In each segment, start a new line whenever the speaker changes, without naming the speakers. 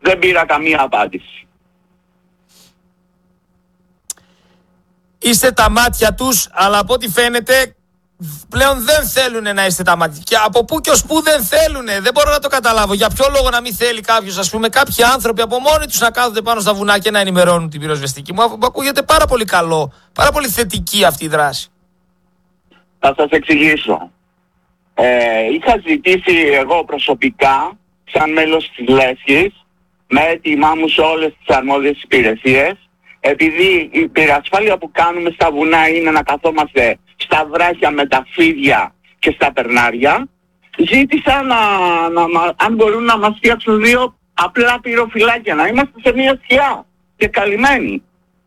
Δεν πήρα καμία απάντηση.
Είστε τα μάτια τους, αλλά από ό,τι φαίνεται πλέον δεν θέλουν να είστε τα μάτια. Και από πού και ως πού δεν θέλουν, δεν μπορώ να το καταλάβω. Για ποιο λόγο να μην θέλει κάποιος, ας πούμε, κάποιοι άνθρωποι από μόνοι τους να κάθονται πάνω στα βουνά και να ενημερώνουν την πυροσβεστική. Μου ακούγεται πάρα πολύ καλό, πάρα πολύ θετική αυτή η δράση.
Θα σας εξηγήσω. Είχα ζητήσει εγώ προσωπικά, σαν μέλος της Λέσχης, με έτοιμά μου σε όλες τις αρμόδιες υπηρεσίες, επειδή η πυρασφάλεια που κάνουμε στα βουνά είναι να καθόμαστε στα βράχια με τα φίδια και στα περνάρια, ζήτησα αν μπορούν να μας φτιάξουν 2 απλά πυροφυλάκια, να είμαστε σε μια σκιά και καλυμμένοι.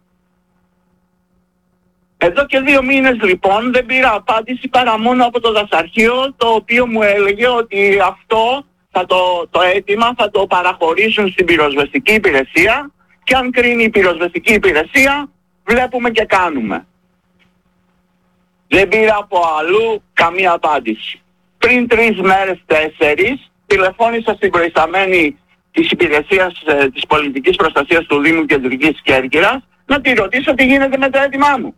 Εδώ και 2 μήνες λοιπόν δεν πήρα απάντηση παρά μόνο από το δασαρχείο, το οποίο μου έλεγε ότι αυτό το αίτημα θα το παραχωρήσουν στην πυροσβεστική υπηρεσία και αν κρίνει η πυροσβεστική υπηρεσία βλέπουμε και κάνουμε. Δεν πήρα από αλλού καμία απάντηση. Πριν 3 μέρες, 4, τηλεφώνησα στην προϊσταμένη της υπηρεσίας της πολιτικής προστασίας του Δήμου Κεντρικής Κέρκυρας να τη ρωτήσω τι γίνεται με το αίτημά μου.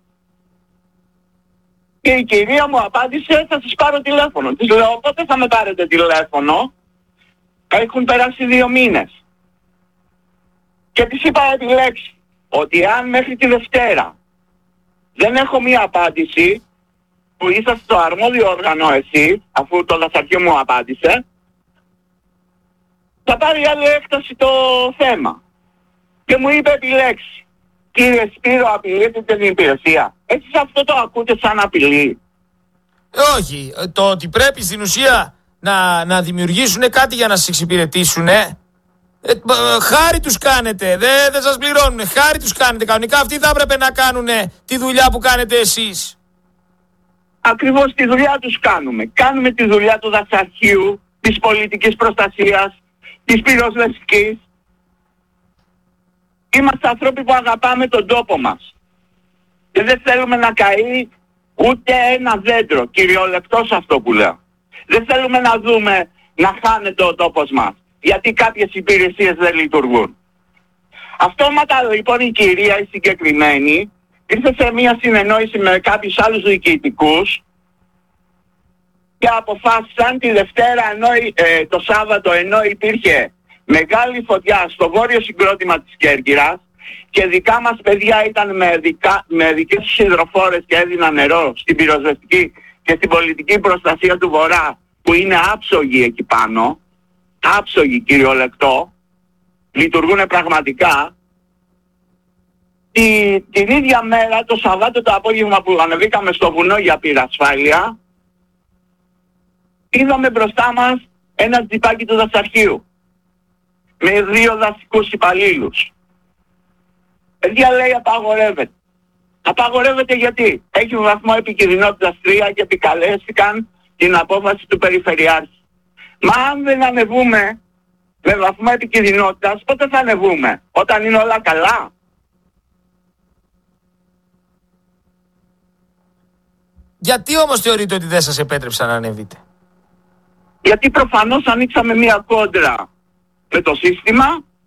Και η κυρία μου απάντησε, θα σας πάρω τηλέφωνο. Της λέω, πότε θα με πάρετε τηλέφωνο? Έχουν περάσει 2 μήνες. Και της είπα επιλέξει ότι αν μέχρι τη Δευτέρα δεν έχω μία απάντηση, που είσαστε στο αρμόδιο όργανο εσείς, αφού το δασαρχείο μου απάντησε, θα πάρει άλλη έκταση το θέμα. Και μου είπε επιλέξει. Κύριε Σπύρο, απειλείτε την υπηρεσία. Εσείς αυτό το ακούτε σαν απειλή?
Όχι. Το ότι πρέπει στην ουσία να δημιουργήσουν κάτι για να σας εξυπηρετήσουν, χάρη τους κάνετε. Δεν σας πληρώνουν. Χάρη τους κάνετε. Κανονικά αυτοί θα έπρεπε να κάνουν τη δουλειά που κάνετε εσείς.
Ακριβώς τη δουλειά τους κάνουμε. Κάνουμε τη δουλειά του δασαρχείου, της πολιτικής προστασίας, της πυροσβεστικής. Είμαστε άνθρωποι που αγαπάμε τον τόπο μας. Και δεν θέλουμε να καεί ούτε ένα δέντρο, κυριολεκτός αυτό που λέω. Δεν θέλουμε να δούμε να χάνεται ο τόπος μας, γιατί κάποιες υπηρεσίες δεν λειτουργούν. Αυτόματα λοιπόν η κυρία η συγκεκριμένη ήρθε σε μια συνεννόηση με κάποιους άλλους διοικητικούς και αποφάσισαν τη Δευτέρα, το Σάββατο, ενώ υπήρχε μεγάλη φωτιά στο βόρειο συγκρότημα της Κέρκυρας και δικά μας παιδιά ήταν με δικές τους υδροφόρες και έδιναν νερό στην πυροσβεστική και στην πολιτική προστασία του Βορρά, που είναι άψογοι εκεί πάνω, άψογοι κυριολεκτό, λειτουργούν πραγματικά. Την ίδια μέρα, το Σαββάτο το απόγευμα που ανεβήκαμε στο βουνό για πυρασφάλεια, είδαμε μπροστά μας ένα τζιπάκι του δασαρχείου με 2 δασικούς υπαλλήλους. Παιδιά, λέει, απαγορεύεται. Απαγορεύεται γιατί έχει βαθμό επικινδυνότητας 3 και επικαλέστηκαν την απόφαση του Περιφερειάρχη. Μα αν δεν ανεβούμε με βαθμό επικινδυνότητας, πότε θα ανεβούμε? Όταν είναι όλα καλά?
Γιατί όμως θεωρείτε ότι δεν σας επέτρεψαν να ανεβείτε?
Γιατί προφανώς ανοίξαμε μία κόντρα με το σύστημα.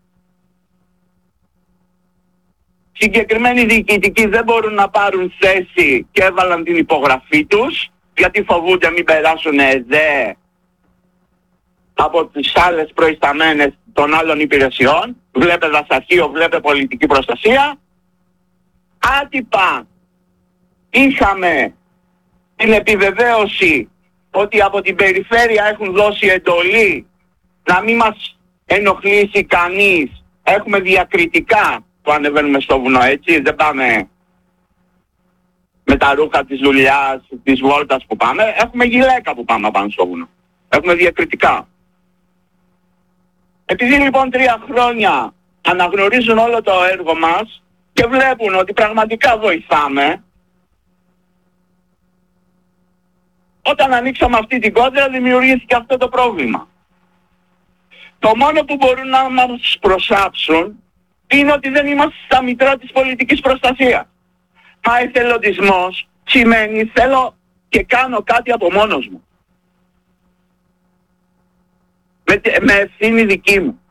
Συγκεκριμένοι διοικητικοί δεν μπορούν να πάρουν θέση και έβαλαν την υπογραφή τους, γιατί φοβούνται μην περάσουν ΕΔΕ από τις άλλες προϊσταμένες των άλλων υπηρεσιών. Βλέπε δασαρχείο, βλέπε πολιτική προστασία. Άτυπα είχαμε την επιβεβαίωση ότι από την περιφέρεια έχουν δώσει εντολή να μην μας ενοχλήσει κανείς. Έχουμε διακριτικά που ανεβαίνουμε στο βουνό, έτσι, δεν πάμε με τα ρούχα της δουλειάς, της βόλτας που πάμε. Έχουμε γυλαίκα που πάμε πάνω στο βουνό. Έχουμε διακριτικά. Επειδή λοιπόν 3 χρόνια αναγνωρίζουν όλο το έργο μας και βλέπουν ότι πραγματικά βοηθάμε, όταν ανοίξαμε αυτή την κόντρα δημιουργήθηκε αυτό το πρόβλημα. Το μόνο που μπορούν να μας προσάψουν είναι ότι δεν είμαστε στα μητρά της πολιτικής προστασίας. Μα εθελοντισμός σημαίνει θέλω και κάνω κάτι από μόνος μου. Με ευθύνη δική μου.